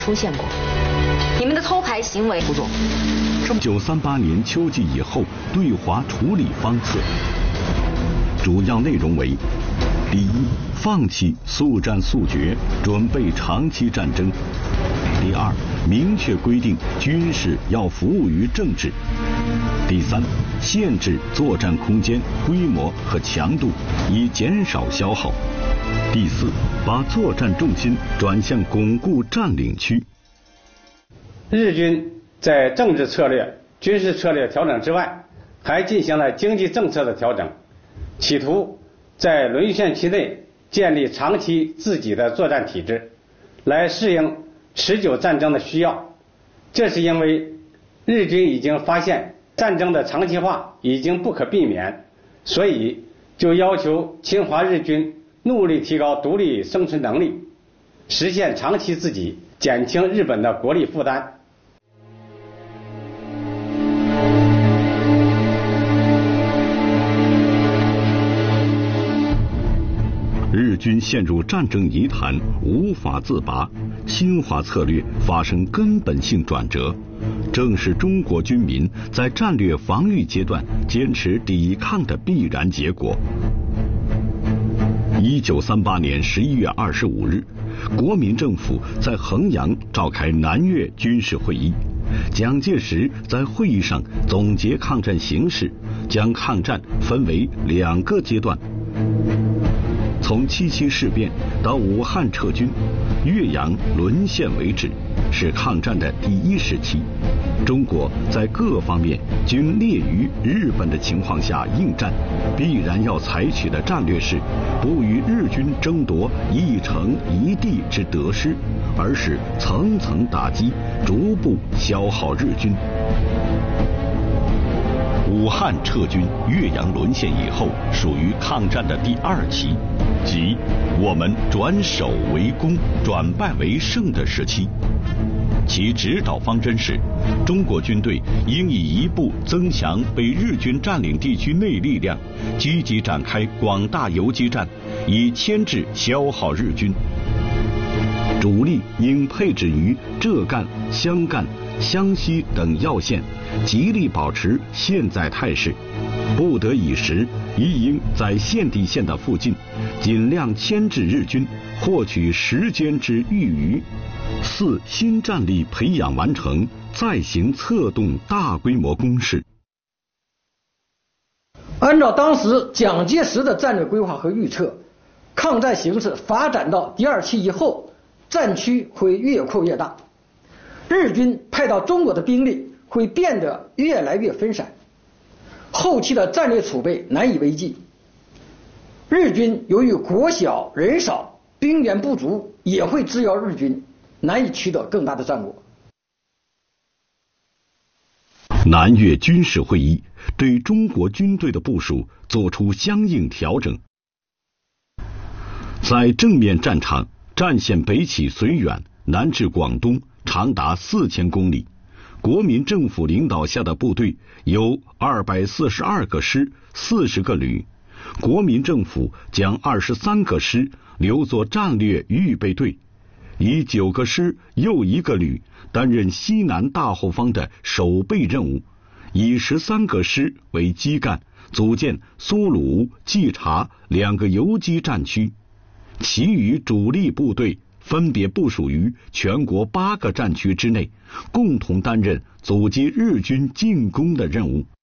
出现过。你们的偷排行为， 胡总 ，1938年秋季以后对华处理方策，主要内容为：第一，放弃速战速决，准备长期战争；第二，明确规定军事要服务于政治；第三，限制作战空间、规模和强度，以减少消耗；第四，把作战重心转向巩固占领区。 日军在政治策略、军事策略调整之外，还进行了经济政策的调整，企图在沦陷期内建立长期自己的作战体制，来适应持久战争的需要。这是因为日军已经发现战争的长期化已经不可避免，所以就要求侵华日军努力提高独立生存能力，实现长期自给，减轻日本的国力负担。 日军陷入战争泥潭，无法自拔，侵华策略发生根本性转折，正是中国军民在战略防御阶段坚持抵抗的必然结果。1938年11月25日，国民政府在衡阳召开南越军事会议，蒋介石在会议上总结抗战形势，将抗战分为2个阶段。从77事变到武汉撤军、岳阳沦陷为止，是抗战的第一时期。中国在各方面均劣于日本的情况下应战，必然要采取的战略是不与日军争夺一城一地之得失，而是层层打击，逐步消耗日军。武汉撤军、岳阳沦陷以后，属于抗战的第2期，即我们转守为攻、转败为胜的时期。其指导方针是，中国军队应以一步增强被日军占领地区内力量，积极展开广大游击战，以牵制消耗日军。主力应配置于浙赣、湘赣、湘西等要线，极力保持现在态势，不得已时亦应在现地线的附近尽量牵制日军，获取时间之裕余。4新战力培养完成，再行策动大规模攻势。 按照当时蒋介石的战略规划和预测，抗战形势发展到第2期以后，战区会越扩越大，日军派到中国的兵力会变得越来越分散，后期的战略储备难以为继。日军由于国小人少，兵源不足，也会制约日军难以取得更大的战果。 南越军事会议对中国军队的部署作出相应调整。在正面战场，战线北起绥远，南至广东，长达4000公里。国民政府领导下的部队有242个师、40个旅。国民政府将23个师留作战略预备队，以9个师又1个旅担任西南大后方的守备任务，以13个师为基干，组建苏鲁、冀察2个游击战区，其余主力部队分别部署于全国8个战区之内，共同担任阻击日军进攻的任务。